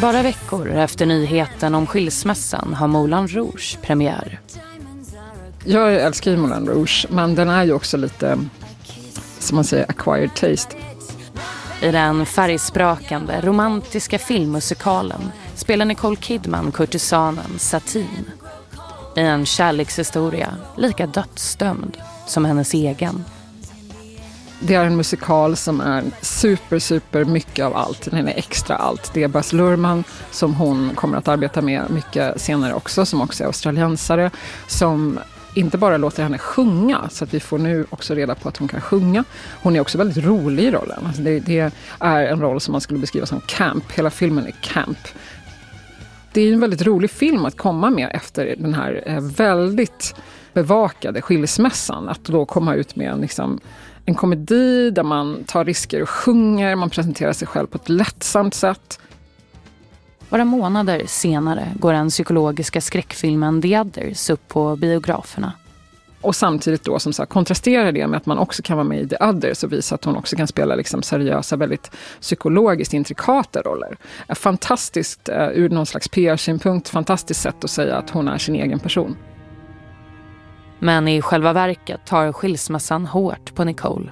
Bara veckor efter nyheten om skilsmässan har Moulin Rouge premiär. Jag älskar ju Moulin Rouge, men den är ju också lite, som man säger, acquired taste. I den färgsprakande, romantiska filmmusikalen spelar Nicole Kidman kurtisanen Satine. I en kärlekshistoria lika dödsdömd som hennes egen. Det är en musikal som är super mycket av allt. Den är extra allt. Det är Baz Luhrmann som hon kommer att arbeta med mycket senare också, som också är australiensare, som inte bara låter henne sjunga, så att vi får nu också reda på att hon kan sjunga. Hon är också väldigt rolig i rollen. Alltså det är en roll som man skulle beskriva som camp. Hela filmen är camp. Det är en väldigt rolig film att komma med efter den här väldigt bevakade skilsmässan. Att då komma ut med en komedi där man tar risker och sjunger. Man presenterar sig själv på ett lättsamt sätt. Några månader senare går den psykologiska skräckfilmen The Others upp på biograferna. Och samtidigt då som sagt kontrasterar det med att man också kan vara med i The Others och visa att hon också kan spela seriösa, väldigt psykologiskt intrikata roller. Fantastiskt ur någon slags PR-synpunkt, fantastiskt sätt att säga att hon är sin egen person. Men i själva verket tar skilsmässan hårt på Nicole.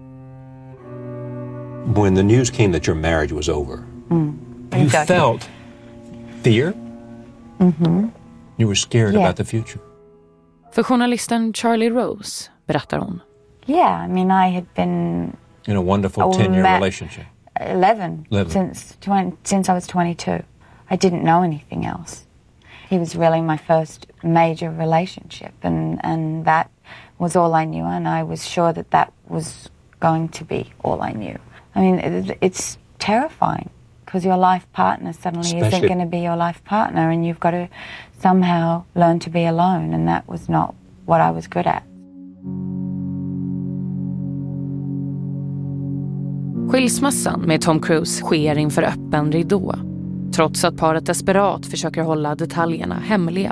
When the news came that your marriage was over, you felt fear? Mm-hmm. You were scared about the future? För journalisten Charlie Rose berättar hon. Yeah, I mean I had been in a wonderful 10-year relationship. 11 since I was 22. I didn't know anything else. He was really my first major relationship and that was all I knew, and I was sure that was going to be all I knew. I mean it's terrifying because your life partner suddenly isn't going to be your life partner, and you've got to somehow learn to be alone, and that was not what I was good at. Skilsmässan med Tom Cruise sker inför öppen ridå, trots att paret desperat försöker hålla detaljerna hemliga.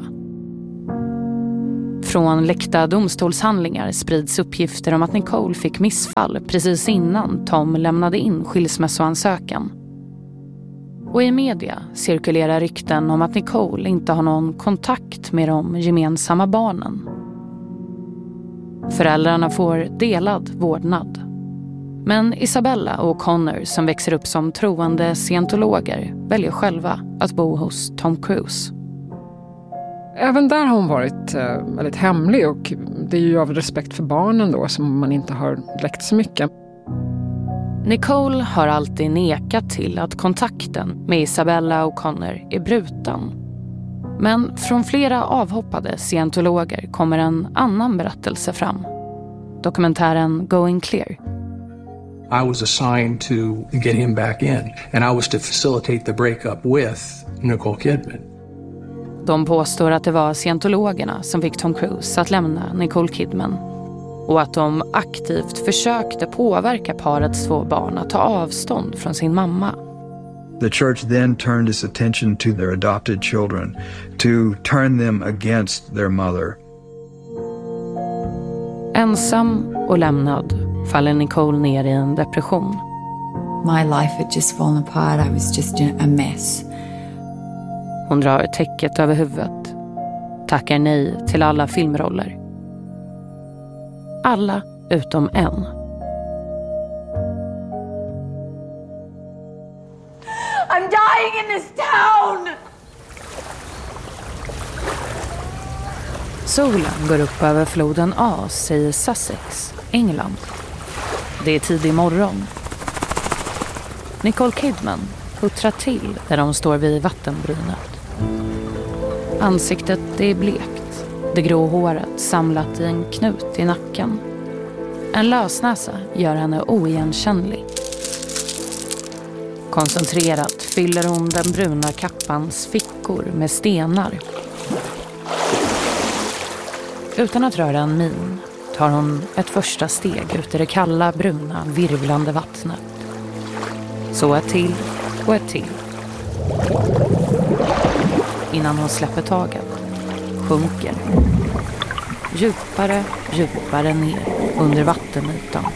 Från läckta domstolshandlingar sprids uppgifter om att Nicole fick missfall precis innan Tom lämnade in skilsmässoansökan. Och i media cirkulerar rykten om att Nicole inte har någon kontakt med de gemensamma barnen. Föräldrarna får delad vårdnad. Men Isabella och Connor, som växer upp som troende scientologer, väljer själva att bo hos Tom Cruise. Även där har hon varit väldigt hemlig, och det är ju av respekt för barnen då som man inte har läckt så mycket. Nicole har alltid nekat till att kontakten med Isabella och Connor är bruten. Men från flera avhoppade scientologer kommer en annan berättelse fram. Dokumentären Going Clear. I was assigned to get him back in, and I was to facilitate the breakup with Nicole Kidman. De påstår att det var scientologerna som fick Tom Cruise att lämna Nicole Kidman, och att de aktivt försökte påverka parets 2 barn att ta avstånd från sin mamma. The church then turned its attention to their adopted children to turn them against their mother. Ensam och lämnad faller Nicole ner i en depression. My life had just fallen apart. I was just a mess. Hon drar täcket över huvudet. Tackar nej till alla filmroller. Alla utom en. I'm dying in this town! Solen går upp över floden As i Sussex, England. Det är tidig morgon. Nicole Kidman puttrar till där de står vid vattenbrynet. Ansiktet är blekt, det grå håret samlat i en knut i nacken. En lösnäsa gör henne oigenkännlig. Koncentrerat fyller hon den bruna kappans fickor med stenar. Utan att röra en min tar hon ett första steg ut i det kalla, bruna, virvlande vattnet. Så ett till och ett till. Innan hon släpper taget, sjunker. Djupare, djupare ner under vattenytan.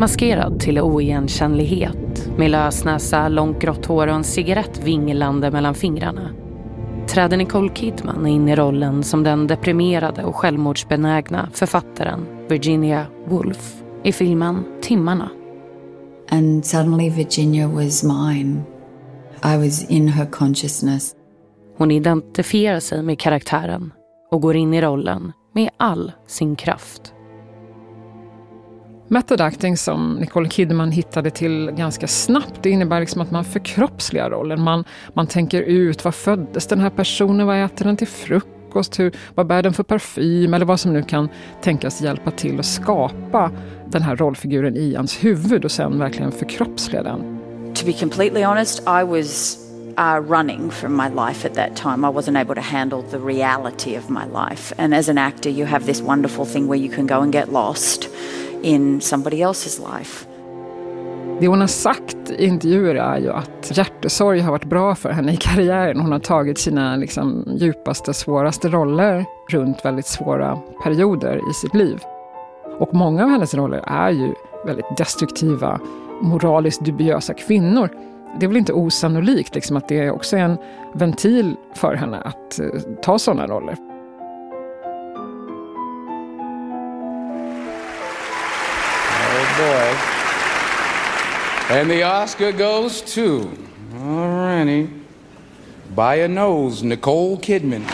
Maskerad till oigenkännlighet, med lösnäsa, långt grått hår och en cigarett vinglande mellan fingrarna, träder Nicole Kidman in i rollen som den deprimerade och självmordsbenägna författaren Virginia Woolf i filmen Timmarna. And suddenly Virginia was mine. I was in her consciousness. Hon identifierar sig med karaktären och går in i rollen med all sin kraft. Method acting som Nicole Kidman hittade till ganska snabbt, det innebär liksom att man förkroppsligar rollen. Man tänker ut, vad föddes den här personen, vad äter den till frukost, vad bär den för parfym, eller vad som nu kan tänkas hjälpa till att skapa den här rollfiguren i ens huvud och sen verkligen förkroppsliga den. To be completely honest, I was running from my life at that time. I wasn't able to handle the reality of my life. And as an actor, you have this wonderful thing where you can go and get lost in somebody else's life. Det hon har sagt i intervjuer är ju att hjärtesorg har varit bra för henne i karriären. Hon har tagit sina djupaste, svåraste roller runt väldigt svåra perioder i sitt liv. Och många av hennes roller är ju väldigt destruktiva, moraliskt dubiösa kvinnor. Det är väl inte osannolikt att det också är en ventil för henne att ta sådana roller. Boy. And the Oscar goes to, alrighty, by a nose, Nicole Kidman.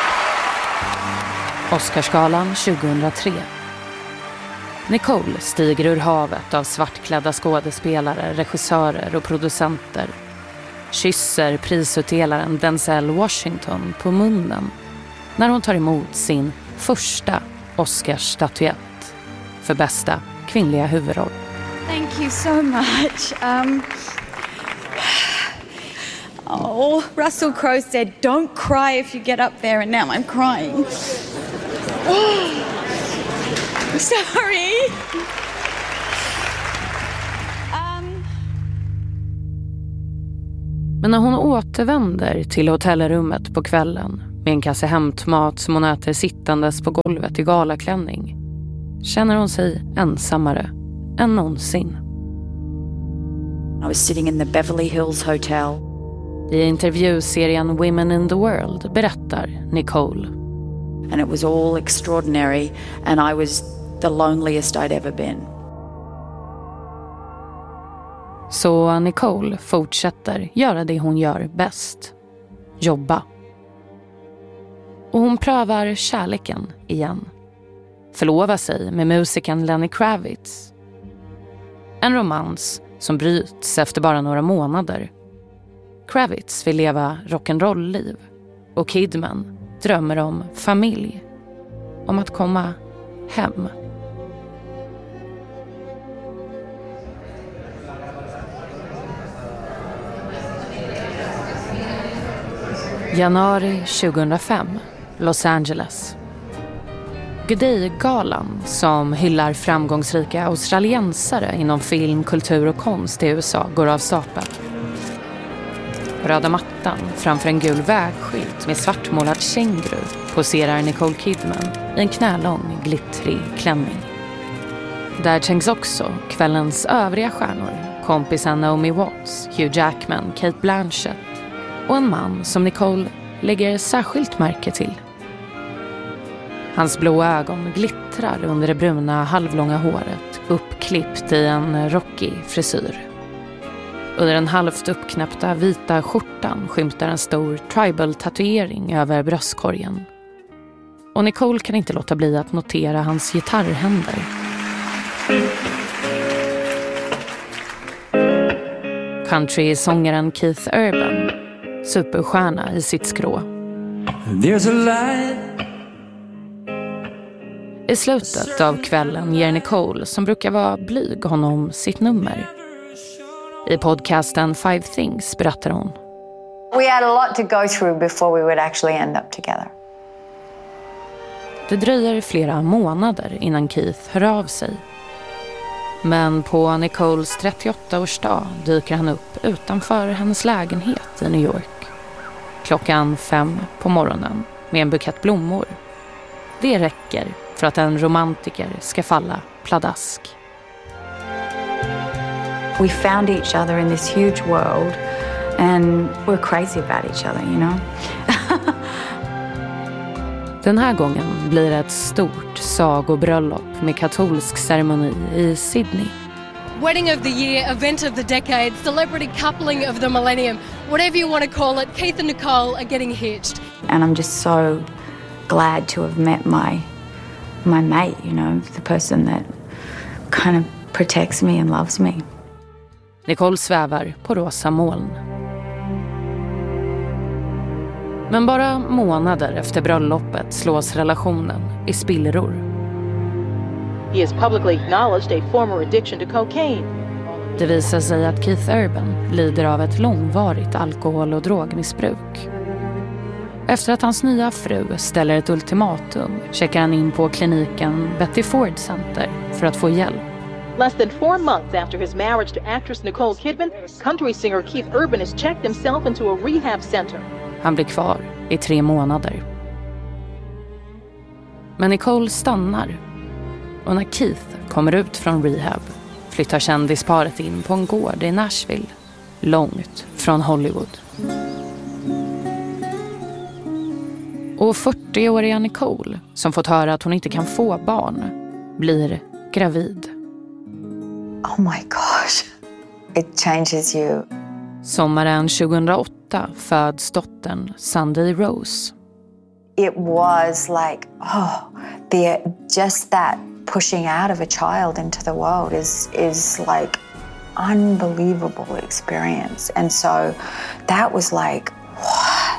Oscarsgalan 2003. Nicole stiger ur havet av svartklädda skådespelare, regissörer och producenter. Kysser prisutdelaren Denzel Washington på munnen när hon tar emot sin första Oscarsstatyett för bästa kvinnliga huvudroll. Thank you so much. Russell Crowe said, "Don't cry if you get up there," and now I'm crying. Sorry. Men när hon återvänder till hotellrummet på kvällen med en kasse hämtmat som hon äter sittandes på golvet i galaklänning, känner hon sig ensammare än någonsin. I was sitting in the Beverly Hills Hotel. I intervjuserien Women in the World berättar Nicole. And it was all extraordinary and I was the loneliest I'd ever been. Så Nicole fortsätter göra det hon gör bäst. Jobba. Och hon prövar kärleken igen. Förlova sig med musikern Lenny Kravitz. En romans som bryts efter bara några månader. Kravitz vill leva rock'n'roll-liv och Kidman drömmer om familj. Om att komma hem. Januari 2005, Los Angeles. Good Day-galan som hyllar framgångsrika australiensare inom film, kultur och konst i USA går av stapeln. Röda mattan framför en gul vägskylt med svartmålad känguru poserar Nicole Kidman i en knälång, glittrig klänning. Där tänks också kvällens övriga stjärnor, kompisen Naomi Watts, Hugh Jackman, Cate Blanchett och en man som Nicole lägger särskilt märke till. Hans blå ögon glittrar under det bruna halvlånga håret, uppklippt i en rockig frisyr. Under den halvt uppknäppta vita skjortan skymtar en stor tribal-tatuering över bröstkorgen. Och Nicole kan inte låta bli att notera hans gitarrhänder. Country-sångaren Keith Urban, superstjärna i sitt skrå. There's a light. I slutet av kvällen ger Nicole, som brukar vara blyg, honom sitt nummer. I podcasten 5 Things berättar hon. We had a lot to go through before we would actually end up together. Det dröjer flera månader innan Keith hör av sig. Men på Nicoles 38-årsdag dyker han upp utanför hennes lägenhet i New York. 5:00 på morgonen med en bukett blommor. Det räcker för att en romantiker ska falla pladask. We found each other in this huge world and we're crazy about each other, you know. Den här gången blir det ett stort sagobröllop med katolsk ceremoni i Sydney. Wedding of the year, event of the decade, celebrity coupling of the millennium, whatever you want to call it, Keith and Nicole are getting hitched. And I'm just so glad to have met my mate, you know, the person that kind of protects me and loves me. Nicole svävar på rosa moln. Men bara månader efter bröllopet slås relationen i spillror. He has publicly acknowledged a former addiction to cocaine. Det visar sig att Keith Urban lider av ett långvarigt alkohol- och drogmissbruk. Efter att hans nya fru ställer ett ultimatum checkar han in på kliniken Betty Ford Center för att få hjälp. Less than 4 months after his marriage to actress Nicole Kidman, country singer Keith Urban has checked himself into a rehab center. Han blir kvar i 3 månader. Men Nicole stannar. Och när Keith kommer ut från rehab flyttar kändisparet in på en gård i Nashville, långt från Hollywood. Och 40-åriga Nicole, som fått höra att hon inte kan få barn, blir gravid. Oh my gosh. It changes you. Sommaren 2008 föds dottern Sunday Rose. It was like, just that pushing out of a child into the world is like unbelievable experience. And so that was like, what?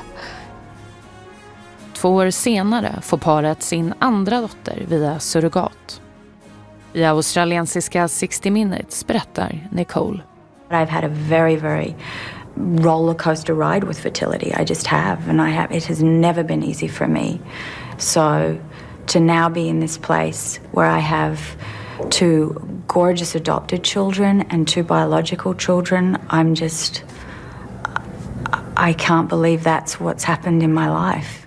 2 år senare får paret sin andra dotter via surrogat. I australiensiska 60 Minutes berättar Nicole. I've had a very, very roller coaster ride with fertility. I just have, and it has never been easy for me. So to now be in this place where I have 2 gorgeous adopted children and 2 biological children, I can't believe that's what's happened in my life.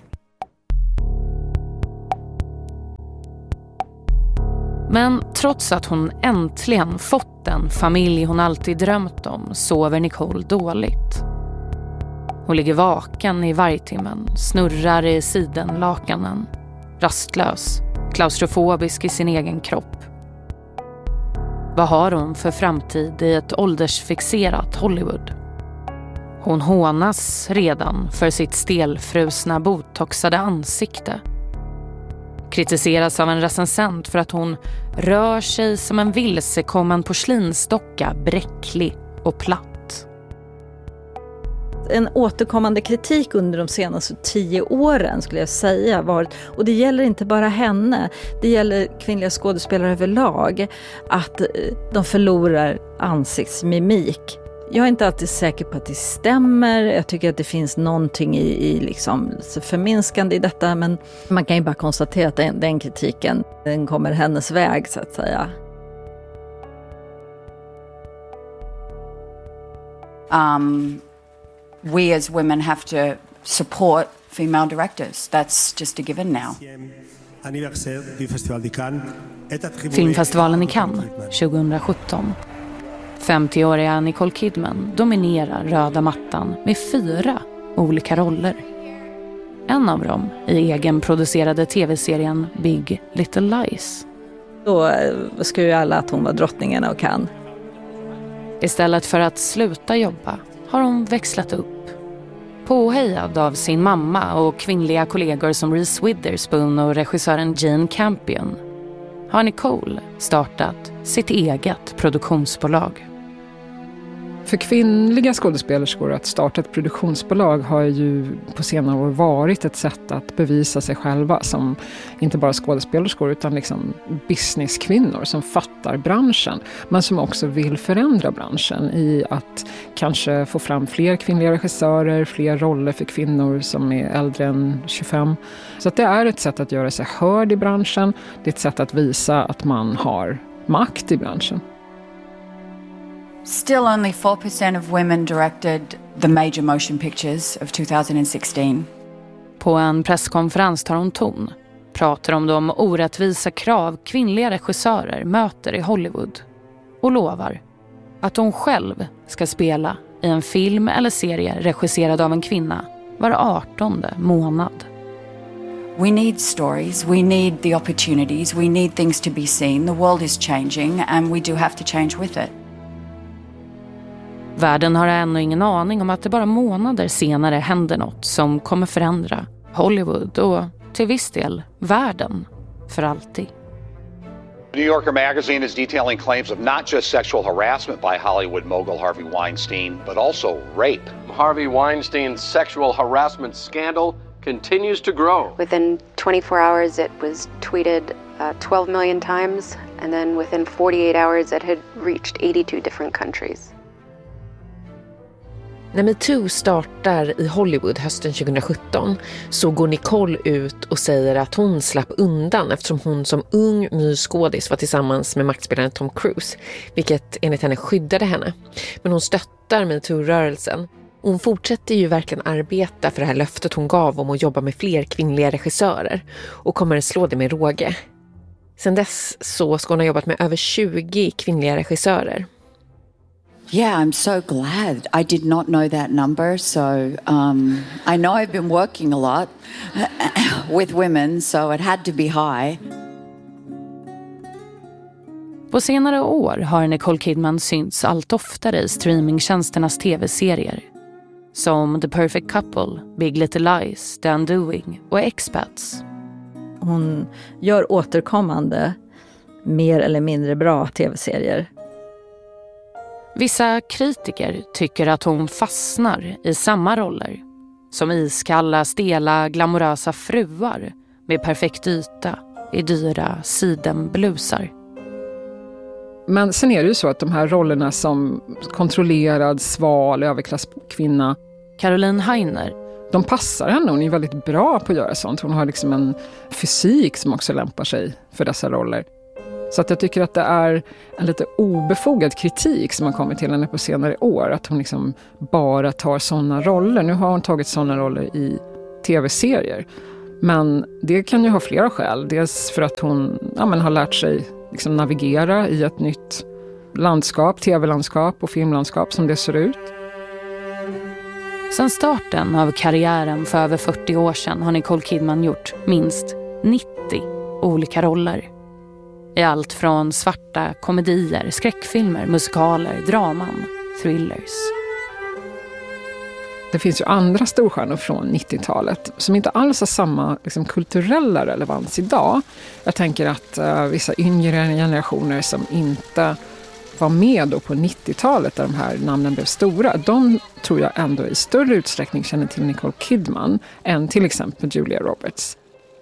Men trots att hon äntligen fått den familj hon alltid drömt om sover Nicole dåligt. Hon ligger vaken i vargtimmen, snurrar i sidenlakanen, rastlös, klaustrofobisk i sin egen kropp. Vad har hon för framtid i ett åldersfixerat Hollywood? Hon hånas redan för sitt stelfrusna botoxade ansikte. Kritiseras av en recensent för att hon rör sig som en vilsekommen porslinsdocka, bräcklig och platt. En återkommande kritik under de senaste 10 åren skulle jag säga varit, och det gäller inte bara henne, det gäller kvinnliga skådespelare överlag, att de förlorar ansiktsmimik. Jag är inte alltid säker på att det stämmer. Jag tycker att det finns någonting i liksom förminskande i detta. Men man kan ju bara konstatera att den kritiken, den kommer hennes väg så att säga. We as women have to support female directors. That's just a given now. Filmfestivalen i Cannes 2017. 50-åriga Nicole Kidman dominerar röda mattan med 4 olika roller. En av dem i egenproducerade tv-serien Big Little Lies. Då skulle ju alla att hon var drottningen av Cannes. Istället för att sluta jobba har hon växlat upp. Påhejad av sin mamma och kvinnliga kollegor som Reese Witherspoon och regissören Jane Campion har Nicole startat sitt eget produktionsbolag. För kvinnliga skådespelerskor att starta ett produktionsbolag har ju på senare år varit ett sätt att bevisa sig själva som inte bara skådespelerskor utan liksom businesskvinnor som fattar branschen men som också vill förändra branschen i att kanske få fram fler kvinnliga regissörer, fler roller för kvinnor som är äldre än 25. Så att det är ett sätt att göra sig hörd i branschen, det är ett sätt att visa att man har makt i branschen. Still only 4% of women directed the major motion pictures of 2016. På en presskonferens tar hon ton, pratar om de orättvisa krav kvinnliga regissörer möter i Hollywood och lovar: Att hon själv ska spela i en film eller serie regisserad av en kvinna var 18:e månad. We need stories, we need the opportunities, we need things to be seen. The world is changing and we do have to change with it. Världen har ännu ingen aning om att det bara månader senare händer något som kommer förändra Hollywood och till viss del världen för alltid. New Yorker magazine is detailing claims of not just sexual harassment by Hollywood mogul Harvey Weinstein, but also rape. Harvey Weinstein's sexual harassment scandal continues to grow. Within 24 hours it was tweeted 12 million times, and then within 48 hours it had reached 82 different countries. När MeToo startar i Hollywood hösten 2017 så går Nicole ut och säger att hon slapp undan eftersom hon som ung ny skådis var tillsammans med maktspelaren Tom Cruise, vilket enligt henne skyddade henne. Men hon stöttar MeToo-rörelsen. Hon fortsätter ju verkligen arbeta för det här löftet hon gav om att jobba med fler kvinnliga regissörer och kommer slå det med råge. Sen dess så ska hon ha jobbat med över 20 kvinnliga regissörer. Yeah, I'm so glad. I did not know that number, so I know I've been working a lot with women, so it had to be high. På senare år har Nicole Kidman synts allt oftare i streamingtjänsternas tv-serier. Som The Perfect Couple, Big Little Lies, The Undoing och Expats. Hon gör återkommande mer eller mindre bra tv-serier. Vissa kritiker tycker att hon fastnar i samma roller. Som iskalla, stela, glamorösa fruar med perfekt yta i dyra sidenblusar. Men sen är det ju så att de här rollerna som kontrollerad, sval, överklasskvinna, Caroline Heiner, de passar henne. Hon är väldigt bra på att göra sånt. Hon har liksom en fysik som också lämpar sig för dessa roller. Så att jag tycker att det är en lite obefogad kritik som har kommit till henne på senare år. Att hon liksom bara tar sådana roller. Nu har hon tagit sådana roller i tv-serier. Men det kan ju ha flera skäl. Dels för att hon har lärt sig liksom navigera i ett nytt landskap, tv-landskap och filmlandskap som det ser ut. Sedan starten av karriären för över 40 år sedan har Nicole Kidman gjort minst 90 olika roller. I allt från svarta komedier, skräckfilmer, musikaler, draman, thrillers. Det finns ju andra storstjärnor från 90-talet som inte alls har samma liksom, kulturella relevans idag. Jag tänker att vissa yngre generationer som inte var med då på 90-talet där de här namnen blev stora, de tror jag ändå i större utsträckning känner till Nicole Kidman än till exempel Julia Roberts.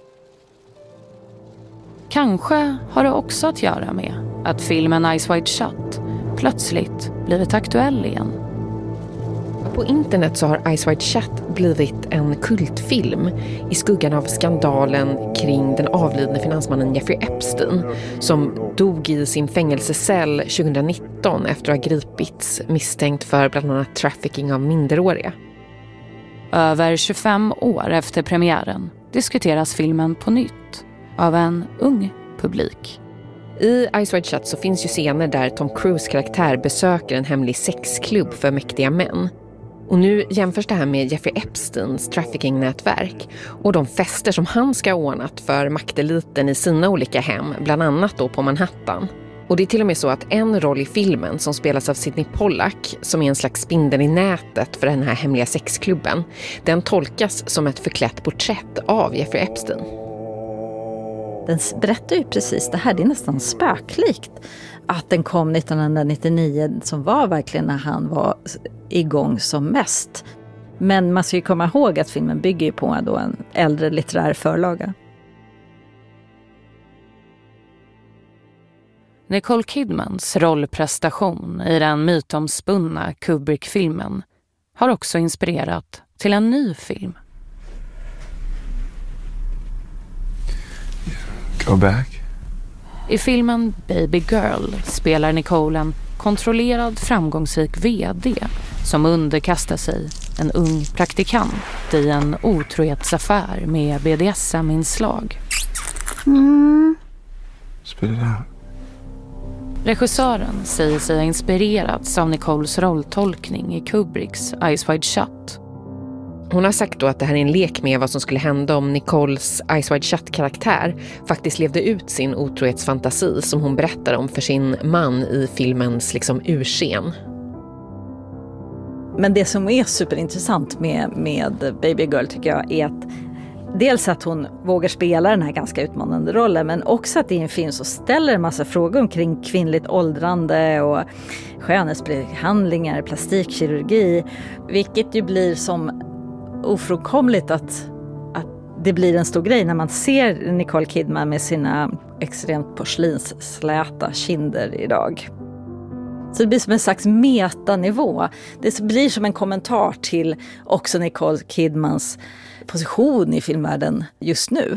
Kanske har det också att göra med att filmen Eyes Wide Shut plötsligt blivit aktuell igen. På internet så har Eyes Wide Shut blivit en kultfilm i skuggan av skandalen kring den avlidne finansmannen Jeffrey Epstein som dog i sin fängelsecell 2019 efter att ha gripits misstänkt för bland annat trafficking av minderåriga. Över 25 år efter premiären diskuteras filmen på nytt av en ung publik. I Eyes Wide Shut så finns ju scener där Tom Cruise karaktär besöker en hemlig sexklubb för mäktiga män. Och nu jämförs det här med Jeffrey Epsteins trafficking-nätverk och de fester som han ska ha ordnat för makteliten i sina olika hem, bland annat då på Manhattan. Och det är till och med så att en roll i filmen som spelas av Sidney Pollack, som är en slags spindeln i nätet för den här hemliga sexklubben, den tolkas som ett förklätt porträtt av Jeffrey Epstein. Den berättar ju precis det här, det är nästan spöklikt att den kom 1999 som var verkligen när han var igång som mest. Men man ska ju komma ihåg att filmen bygger på då en äldre litterär förlaga. Nicole Kidmans rollprestation i den mytomspunna Kubrick-filmen har också inspirerat till en ny film. Go back. I filmen Baby Girl spelar Nicole en kontrollerad framgångsrik vd som underkastar sig en ung praktikant i en otrohetsaffär med BDSM-inslag. Spit it out. Regissören säger sig ha inspirerats av Nicoles rolltolkning i Kubricks Eyes Wide Shut. Hon har sagt då att det här är en lek med vad som skulle hända om Nicoles Eyes Wide Shut-karaktär faktiskt levde ut sin otrohetsfantasi som hon berättar om för sin man i filmens urscen. Men det som är superintressant med Baby Girl tycker jag är att dels att hon vågar spela den här ganska utmanande rollen, men också att i en film så ställer en massa frågor omkring kvinnligt åldrande och skönhetsbehandlingar, plastikkirurgi, vilket ju blir som ofrånkomligt att det blir en stor grej när man ser Nicole Kidman med sina extremt porslinssläta kinder idag. Så det blir som en slags metanivå. Det blir som en kommentar till också Nicole Kidmans position i filmvärlden just nu.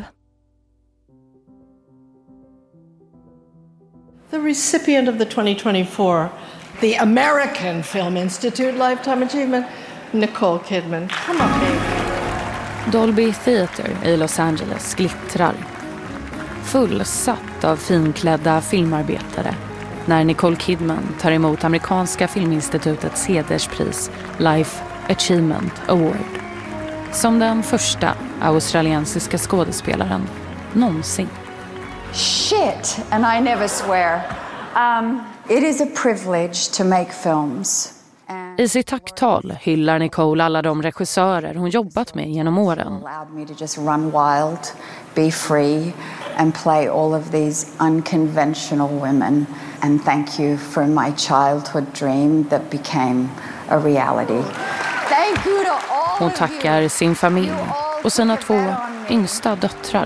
The recipient of the 2024, the American Film Institute Lifetime Achievement, Nicole Kidman. Come on, baby. Dolby Theatre i Los Angeles glittrar. Fullsatt av finklädda filmarbetare när Nicole Kidman tar emot amerikanska filminstitutets hederspris Life Achievement Award. Som den första australiensiska skådespelaren någonsin. Shit, and I never swear. It is a privilege to make films. I sitt tacktal hyllar Nicole alla de regissörer hon jobbat med genom åren. Allowed me to just run wild, be free and play all of these unconventional women. And thank you for my childhood dream that became a reality. Thank you to all. Hon tackar sin familj och sina 2 yngsta döttrar.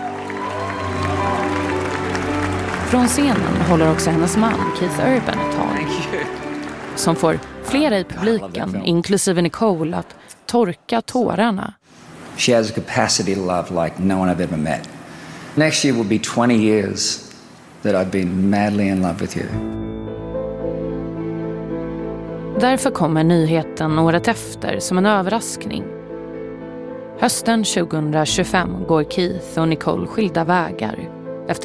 Från scenen håller också hennes man Keith Urban ett tal. Som får flera i publiken, inklusive Nicole, att torka tårarna. She has a capacity to love like no one I've ever met. Next year will be 20 years that I've been madly in love with you. Därför kommer nyheten året efter som en överraskning. Hösten 2025 går Keith och Nicole skilda vägar.